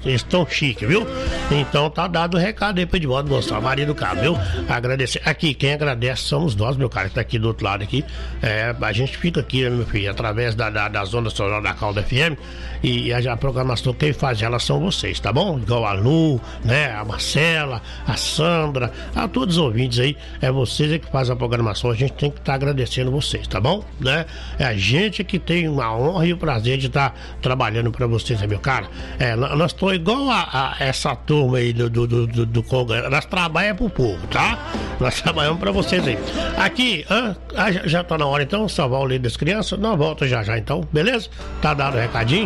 Eles estão chiques, viu? Então tá dado o recado aí pra Edvaldo Gonçalves, Maria do Carmo, viu? Agradecer. Aqui, quem agradece somos nós, meu cara, que tá aqui do outro lado aqui. A gente fica aqui, né, meu filho, através das ondas sonoras da Calda FM. E a programação, quem faz ela são vocês, tá bom? Igual a Lu, né? A Marcela, a Sandra, a todos os ouvintes aí. É vocês que fazem a programação. A gente tem que estar agradecendo vocês, tá bom? Né? É a gente que tem uma honra e o prazer de estar trabalhando pra vocês, meu cara. Nós estamos igual a essa turma aí do Congresso. Nós trabalhamos pro povo, tá? Nós trabalhamos pra vocês aí. Aqui, já tá na hora então, salvar o leite das crianças. Nós volta já então, beleza? Tá dado o recadinho?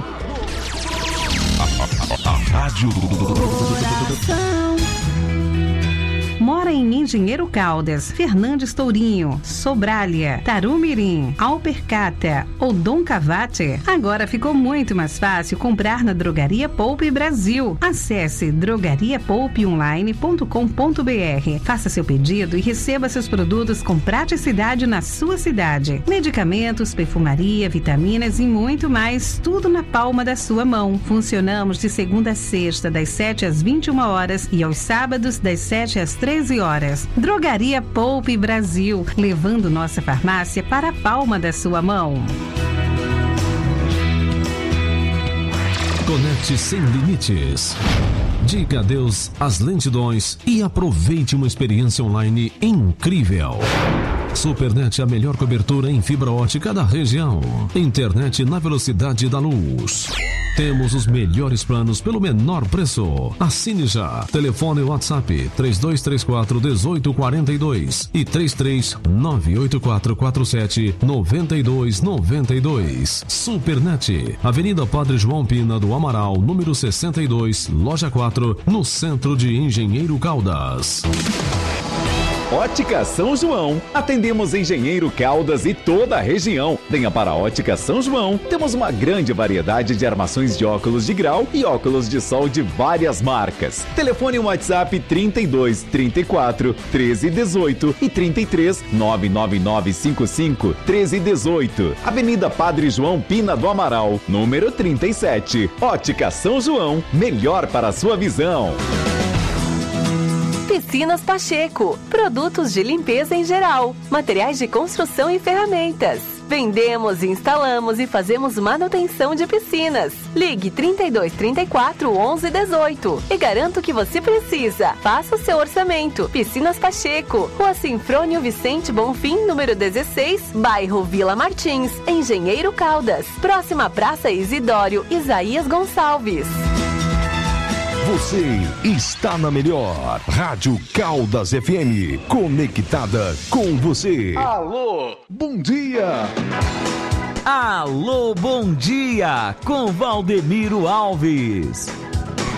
Rádio Mora em Engenheiro Caldas, Fernandes Tourinho, Sobralha, Tarumirim, Alpercata ou Dom Cavate? Agora ficou muito mais fácil comprar na Drogaria Poupe Brasil. Acesse drogariapoupeonline.com.br. Faça seu pedido e receba seus produtos com praticidade na sua cidade. Medicamentos, perfumaria, vitaminas e muito mais, tudo na palma da sua mão. Funcionamos de segunda a sexta, das 7 às 21 horas e aos sábados, das 7 às 13 horas. Drogaria Poupe Brasil, levando nossa farmácia para a palma da sua mão. Conecte sem limites. Diga adeus às lentidões e aproveite uma experiência online incrível. Supernet, a melhor cobertura em fibra ótica da região. Internet na velocidade da luz. Temos os melhores planos pelo menor preço. Assine já. Telefone WhatsApp 3234-1842 e 3398447-9292. Supernet, Avenida Padre João Pina do Amaral, número 62, loja 4, no centro de Engenheiro Caldas. Ótica São João. Atendemos Engenheiro Caldas e toda a região. Venha para a Ótica São João. Temos uma grande variedade de armações de óculos de grau e óculos de sol de várias marcas. Telefone WhatsApp 32 34 13 18 e 33 99955 13 18. Avenida Padre João Pina do Amaral, número 37. Ótica São João. Melhor para a sua visão. Piscinas Pacheco, produtos de limpeza em geral, materiais de construção e ferramentas. Vendemos, instalamos e fazemos manutenção de piscinas. Ligue 32 34 11 18 e garanto que você precisa. Faça o seu orçamento. Piscinas Pacheco, Rua Sinfrônio Vicente Bonfim, número 16, bairro Vila Martins, Engenheiro Caldas. Próxima Praça Isidório Isaías Gonçalves. Você está na melhor Rádio Caldas FM, conectada com você. Alô, bom dia. Alô, bom dia, com Valdemiro Alves.